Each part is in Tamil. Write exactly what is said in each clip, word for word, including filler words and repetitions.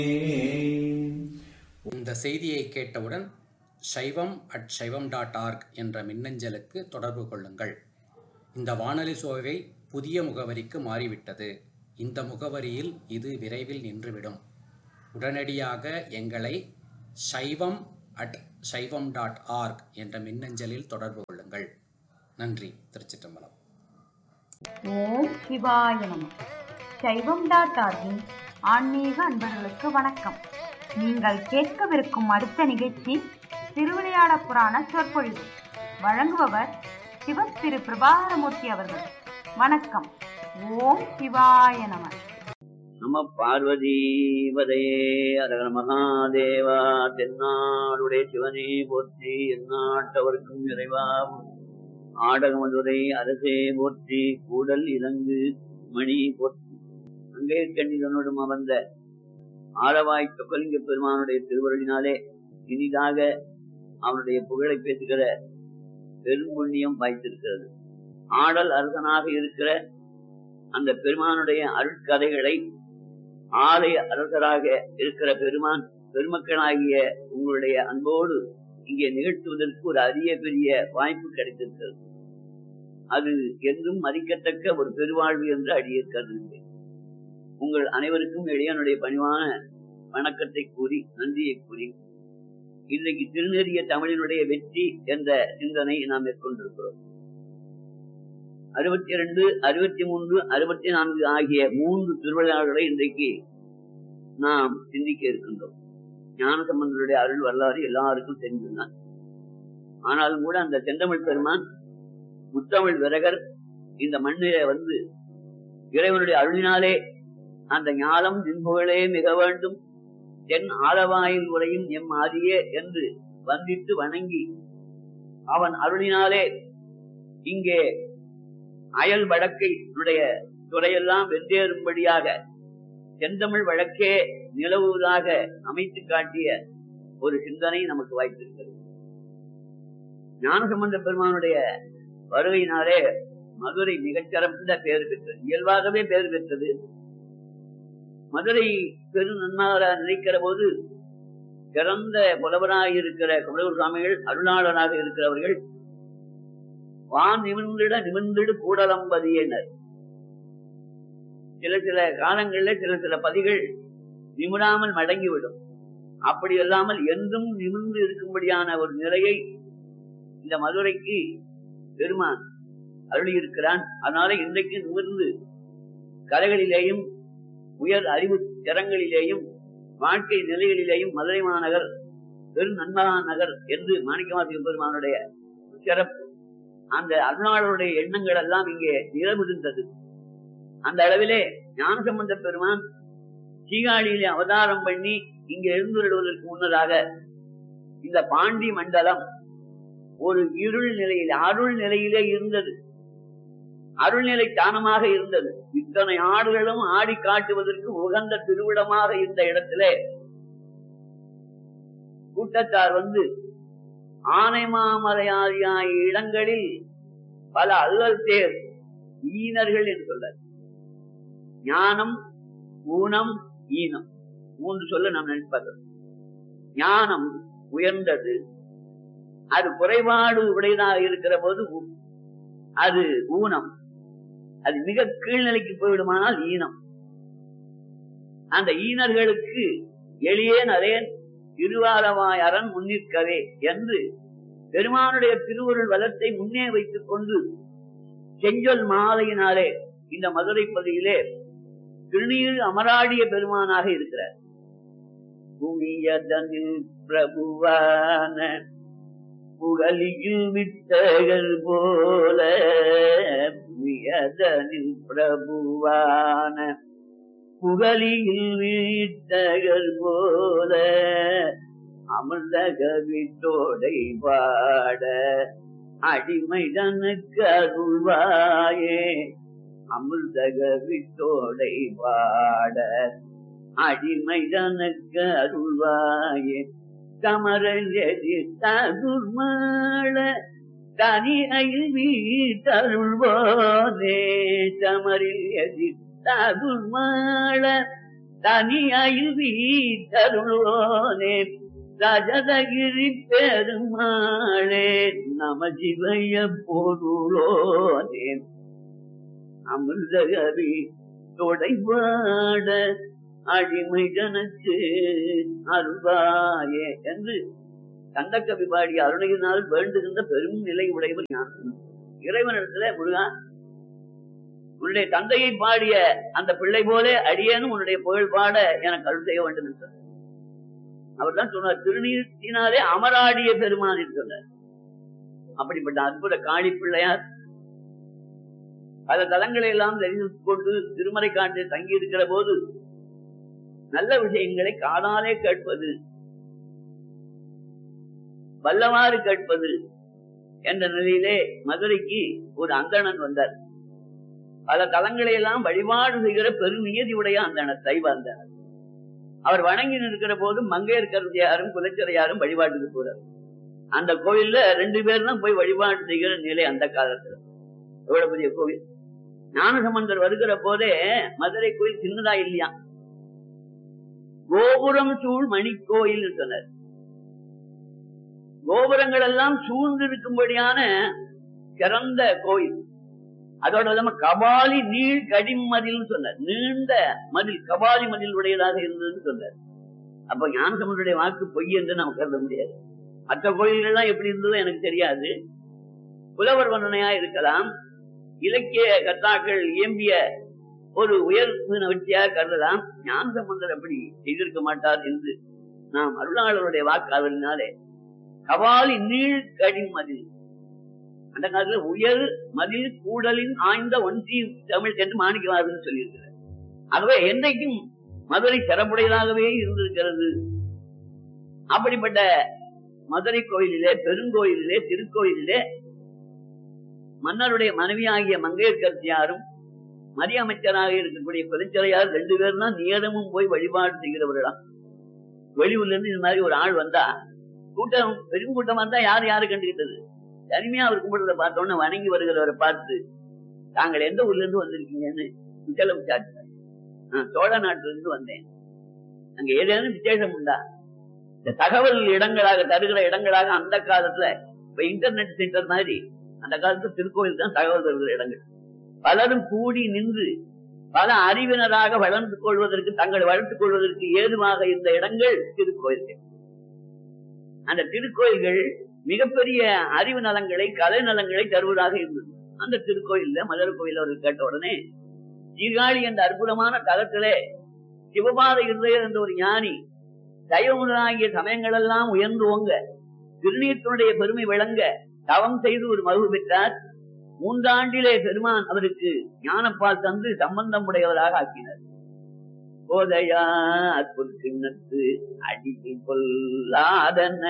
இந்த செய்தியை கேட்டவுடன் சைவம் அட் சைவம் டாட் ஆர்க் என்ற மின்னஞ்சலுக்கு தொடர்பு கொள்ளுங்கள். இந்த வானொலி சோவை புதிய முகவரிக்கு மாறிவிட்டது. இந்த முகவரியில் இது விரைவில் நின்றுவிடும். உடனடியாக எங்களை சைவம் அட் சைவம் டாட் ஆர்க் என்ற மின்னஞ்சலில் தொடர்பு கொள்ளுங்கள். நன்றி. திருச்சிற்றம்பலம். ஓம் சிவாய நம. சைவம் டாட் ஆர்கின் ஆன்மீக அன்பர்களுக்கு வணக்கம். நீங்கள் கேட்கவிருக்கும் அடுத்த நிகழ்ச்சி திருவிளையாட புராண சொற்பொழிவு. வழங்குபவர் சிவ திரு பிரபாகரமூர்த்தி அவர்கள். வணக்கம். ஓம் சிவாய நம. நம பார்வதி வதையே அரகர மகாதேவா. தென்னாடுடைய சிவனே போற்றி, எந்நாட்டவர்க்கும் இறைவா ஆடகமதுரை அரசே போற்றி, கூடல் இலங்கு மணி போற்றி. அங்கே கண்ணிதனோடும் அமர்ந்த ஆரவாய் சொக்கலிங்க பெருமானுடைய திருவருளினாலே இனிதாக அவனுடைய புகழை பேசுகிற பெரும் புண்ணியம் வாய்த்திருக்கிறது. ஆடல் அரசனாக இருக்கிற அந்த பெருமானுடைய அருட்கதைகளை ஆலய அரசராக இருக்கிற பெருமான் பெருமக்களாகிய உங்களுடைய அன்போடு இங்கே நிகழ்த்துவதற்கு ஒரு அரிய பெரிய வாய்ப்பு கிடைத்திருக்கிறது. அது என்றும் மதிக்கத்தக்க ஒரு பெருவாழ்வு என்று அடியே கருதுகிறேன். உங்கள் அனைவருக்கும் எளியனுடைய பணிவான வணக்கத்தை கூறி நன்றியை கூறி இன்றைக்கு திருநெறிய தமிழினுடைய வெற்றி என்ற சிந்தனை நாம் மேற்கொண்டிருக்கிறோம். அறுபத்தி இரண்டு அறுபத்தி மூன்று அறுபத்தி நான்கு ஆகிய மூன்று திருவிழாக்களை இன்றைக்கு நாம் சிந்திக்க இருக்கின்றோம். ஞானசம்பந்தருடைய அருள் வரலாறு எல்லாருக்கும் தெரிந்துள்ளார். ஆனாலும் கூட அந்த செந்தமிழ் பெருமான் முத்தமிழ் விரகர் இந்த மண்ணிலே வந்து இறைவனுடைய அருளினாலே அந்த ஞானம் தின்புகளே மிக வேண்டும் தென் ஆலவாயில் உரையும் எம் ஆதியே என்று வந்தித்து வணங்கி அவன் அருளினாலே இங்கே அயல் வழக்கை துறையெல்லாம் வென்றேறும்படியாக செந்தமிழ் வழக்கே நிலவுவதாக அமைத்து காட்டிய ஒரு சிந்தனை நமக்கு வாய்த்திருக்கிறது. ஞானசம்பந்த பெருமானுடைய வருகையினாலே மதுரை மிகச்சிறந்த பேர் பெற்றது, இயல்பாகவே பேர் பெற்றது. மதுரை பெரு நன்மார நினைக்கிற போது சிறந்த புலவராக இருக்கிற குமரகுரு சுவாமிகள், அருளாளராக இருக்கிறவர்கள் வான் நிமிர்ந்திட நிமிர்ந்திடு கூடலம்பதியினர். சில சில காலங்களில் சில சில பதிகள் நிமிராமல் மடங்கிவிடும். அப்படி இல்லாமல் என்றும் நிமிர்ந்து இருக்கும்படியான ஒரு நிலையை இந்த மதுரைக்கு பெருமான் அருளி இருக்கிறான். அதனால இன்றைக்கு நிமிர்ந்து கலைகளிலேயும் உயர் அறிவு திறங்களிலேயும் வாழ்க்கை நிலைகளிலேயும் மதுரை மாநகர் பெரு நன்மகா நகர் என்று மாணிக்கவாசக பெருமானுடைய சிறப்பு. அந்த அருளாளருடைய எண்ணங்கள் எல்லாம் இங்கே நிலவுகின்றது. அந்த அளவிலே ஞானசம்பந்த பெருமான் சீகாழியிலே அவதாரம் பண்ணி இங்கே எழுந்துவிடுவதற்கு முன்னதாக இந்த பாண்டி மண்டலம் ஒரு இருள் நிலையில் அருள் நிலையிலே இருந்தது. அருள்நிலை தானமாக இருந்தது. இத்தனை ஆடுகளும் ஆடி காட்டுவதற்கு உகந்த திருவிடமாக இருந்த இடத்திலே கூட்டத்தார் வந்து ஆனை மாமலையாதியாய இடங்களில் பல அல்லல் தேர் ஈனர்கள் என்று சொல்ல, ஞானம் ஊனம் ஈனம் மூன்று சொல்ல நாம் நினைப்பது. ஞானம் உயர்ந்தது, அது குறைபாடு உடையதாக இருக்கிற போது அது ஊனம், அது மிக கீழ்நிலைக்கு போய்விடுமானால் ஈனம். அந்த ஈனர்களுக்கு எளியேன் அதேன் திருவாரவாய் அரண் முன்னிற்கவே என்று பெருமானுடைய திருவருள் வளத்தை முன்னே வைத்துக் கொண்டு செஞ்சொல் மாலையினாலே இந்த மதுரை பகுதியிலே திருநீர் அமராடிய பெருமானாக இருக்கிறார். புவியதனில் பிரபுவான புகழியில் விட்டகள் போல, புவியதனில் பிரபுவான புகழியில் விட்டகள் போல, அமிர்தக விட்டோடை பாட அடிமைதனுக்கு அருள்வாயே. அமிர்தக விட்டோடை பாட அடிமைதனுக்கு அருள்வாயே. கமரஞ்செதி தகுர்மாள தனியில் வீட்டருள்வோனே. கமரில் எதி தகுர்மாள தனியில் வீட்டருளோனே ரஜதகிரி பெருமாளே நம சிவய பொருளோனே அமிர்தகவி தொடைவாட அடிமை ஜனக்கு அருள்வாயே என்று கந்தக்கவி பாடிய அருணையினால் வேண்டுகின்ற பெரும் நிலை உடையவர் ஞானம். இறைவனிடத்துல முருகா உன்னுடைய தந்தையை பாடிய அந்த பிள்ளை போல அடியேனும் உன்னுடைய புகழ் பாட எனக்கு அருள் செய்ய வேண்டும் என்று சொன்னார். அவர் தான் சொன்னார், திருநீர்த்தினாலே அமராடிய பெருமான் என்று சொன்னார். அப்படிப்பட்ட அற்புத காளி பிள்ளையார் பல தலங்களை எல்லாம் தெரிந்து கொண்டு திருமறை காட்டில் தங்கி இருக்கிற போது நல்ல விஷயங்களை காதாலே கேட்பது, வல்லவாறு கேட்பது என்ற நிலையிலே மதுரைக்கு ஒரு அந்தணன் வந்தார். பல தலங்களை எல்லாம் வழிபாடு செய்கிற பெருநியதி உடைய அந்தணர், சைவ அந்தணர். அவர் வணங்கி நிற்கிற போது மங்கையர்கரசியாரும் குலச்சிறையாரும் வழிபாட்டுக்கு போறார். அந்த கோயில்ல ரெண்டு பேர் தான் போய் வழிபாடு செய்கிற நிலை அந்த காலத்துல. எவ்வளவு பெரிய கோவில்! ஞானசம்பந்தர் வருகிற போதே மதுரை கோயில் சின்னதா இல்லையா, கோபுரம் சூழ் மணி கோயில் சொன்னார். கோபுரங்கள் எல்லாம் சூழ்ந்து இருக்கும்படியான சிறந்த கோயில். அதோட இல்லாம கபாலி நீள் கடிம் மதில் சொன்னார். நீண்ட மதில், கபாலி மதில் உடையதாக இருந்ததுன்னு சொன்னார். அப்ப ஞானசம்பந்தருடைய வாக்கு பொய் என்று நாம் கருத முடியாது. மற்ற கோயில்கள் எல்லாம் எப்படி இருந்ததோ எனக்கு தெரியாது. புலவர் வர்ணனையா இருக்கலாம், இலக்கிய கர்த்தாக்கள் இயம்பிய ஒரு உயர்வு நவர்ச்சியாக கருதலாம். ஞானசம்பந்தர் அப்படி செய்திருக்க மாட்டார் என்று நாம் அருளாளருடைய வாக்காளரினாலே கபாலி நீள் கடிம் மதில், அந்த காலத்துல உயர் மதில் கூடலின் ஆய்ந்த ஒன்றி தமிழ் என்று மாணிக்கவாசகர் சொல்லியிருக்கிறார். ஆகவே என்றைக்கும் மதுரை சிறப்புடையதாகவே இருந்திருக்கிறது. அப்படிப்பட்ட மதுரை கோயிலிலே, பெருங்கோயிலிலே, திருக்கோயிலிலே மன்னருடைய மனைவியாகிய மங்கையர்கரசியாரும் மரிய அமைச்சராக இருக்கக்கூடிய குலச்சிறையார் ரெண்டு பேரும் தான் நேரமும் போய் வழிபாடு செய்கிறவர்களாம். வெளியூர்ல இருந்து இந்த மாதிரி ஒரு ஆள் வந்தா, கூட்டம் பெரும் கூட்டமா இருந்தா யாரு யாரு கண்டுகிட்டது, தனிமையா அவர் கும்பிடுறத பார்த்தோன்னு வணங்கி வருகிறவரை பார்த்து, தாங்கள் எந்த ஊர்ல இருந்து வந்திருக்கீங்கன்னு விசால விசாரிச்சார். நான் சோழ நாட்டுல இருந்து வந்தேன், அங்க ஏதேனும் விசேஷம் உண்டா? இந்த தகவல் இடங்களாக தருகிற இடங்களாக அந்த காலத்துல இப்ப இன்டர்நெட் சென்டர் மாதிரி அந்த காலத்துல திருக்கோயில் தான் தகவல் தருகிற இடங்கள். பலரும் கூடி நின்று பல அறிவினராக வளர்ந்து கொள்வதற்கு, தங்களை வளர்த்துக் கொள்வதற்கு ஏதுவாக இந்த இடங்கள் திருக்கோயில்கள். அந்த திருக்கோயில்கள் மிகப்பெரிய அறிவு நலங்களை, கலை நலங்களை தருவதாக இருந்தது. அந்த திருக்கோயில்ல மதுரை கோயில் அவர்கள் கேட்ட உடனே, சீர்காழி என்ற அற்புதமான தலத்திலே சிவபாத இருதயர் என்ற ஒரு ஞானி சைவமுதலாகிய சமயங்கள் எல்லாம் உயர்ந்து ஓங்க, திருநீற்றினுடைய பெருமை விளங்க தவம் செய்து ஒரு மகிழ்வு பெற்றார். மூன்றாண்டிலே பெருமான் அவருக்கு ஞானப்பால் தந்து சம்பந்தம் உடையவராக ஆக்கினார். போதையார் பொற்கிண்ணத்து அடிமை கொல்லாதன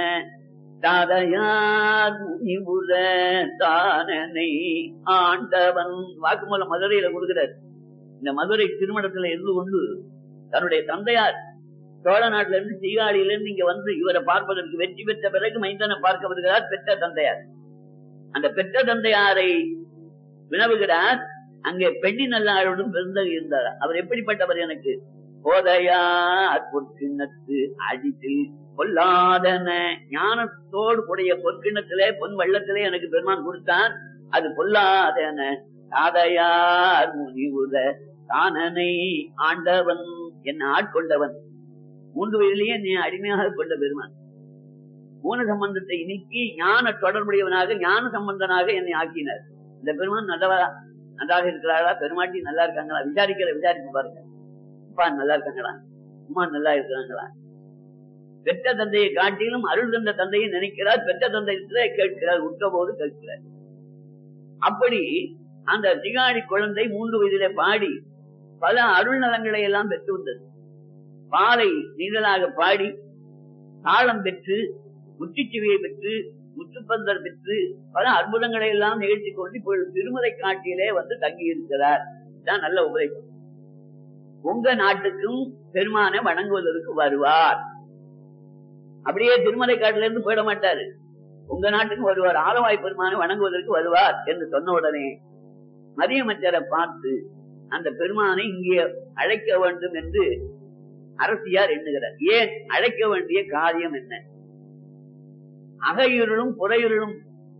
தாதையார் முனிபுர தானனை ஆண்டவன் வாக்குமூலம் மதுரையில கொடுக்கிறார். இந்த மதுரை திருமணத்துல இருந்து கொண்டு தன்னுடைய தந்தையார் சோழ நாட்டுல இருந்து சீகாழியில இருந்து இங்க வந்து இவரை பார்ப்பதற்கு வெற்றி பெற்ற பிறகு மைந்தனை பார்க்க வருகிறார் பெற்ற தந்தையார். அந்த பெற்ற தந்தையாரை வினவுகிறார். அங்கே பெண்ணி நல்லாளுடன் பிறந்த இருந்தார். அவர் எப்படிப்பட்டவர்? எனக்கு போதையார் பொற்கிண்ணத்து அடித்தில் பொல்லாதன, ஞானத்தோடு கூடிய பொற்கிண்ணத்திலே பொன் வெள்ளத்திலே எனக்கு பெருமான் கொடுத்தான். அது பொல்லாதன தாதையார் முனிவுத தானனை ஆண்டவன், என்னை ஆட்கொண்டவன். மூன்று வயதிலேயே நீ அடிமையாக கொண்ட பெருமான். மூணு சம்பந்தத்தை நீக்கி ஞான தொடர்புடையவனாக, ஞான சம்பந்தனாக என்னை ஆக்கினார். இந்த பெருமான் நல்லவா, நன்றாக இருக்கிறாரா, பெருமாட்டி நல்லா இருக்காங்களா, விசாரிக்கிற விசாரிச்சு பாருங்க. அப்பா நல்லா இருக்காங்களா, அம்மா நல்லா இருக்கிறாங்களா. பெற்ற தந்தையை காட்டிலும் அருள் தந்த தந்தையை நினைக்கிறார், பெற்ற தந்தையில கேட்கிறார், உற்ற போது கேட்கிறார். அப்படி அந்த திகாடி குழந்தை மூன்று வயதிலே பாடி பல அருள் நலங்களை எல்லாம் பெற்று வந்தது. பாலை நீங்களாக பாடி தாளம் பெற்று, முற்றுச்சுவையை பெற்று, முற்றுப்பந்தர் பெற்று பல அற்புதங்களை எல்லாம் நிகழ்ச்சி கொண்டு இப்போ திருமலை காட்டிலே வந்து தங்கி இருக்கிறார். தான் நல்ல உபதேசம். உங்க நாட்டுக்கும் பெருமானை வணங்குவதற்கு வருவார். அப்படியே திருமலை காட்டில இருந்து போயிட மாட்டாரு, உங்க நாட்டுக்கு வருவார். ஆலவாய் பெருமானை வணங்குவதற்கு வருவார் என்று சொன்ன உடனே மதியமைச்சரை பார்த்து அந்த பெருமானை இங்கே அழைக்க வேண்டும் என்று அரசியார் எண்ணுகிறார். ஏன் அழைக்க வேண்டிய காரியம் என்ன? அகையுருளும் புறையுருளும்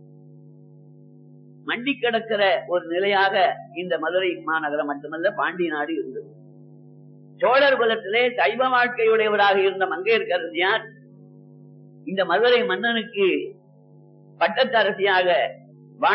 மண்டி கிடக்கிற ஒரு நிலையாக இந்த மதுரை மாநகரம் மட்டுமல்ல பாண்டிய நாடு இருந்தது. சோழர் குலத்திலே சைவ வாழ்க்கையுடையவராக இருந்த மங்கையர்க்கரசியார் இந்த மதுரை மன்னனுக்கு பட்டத்தரசியாக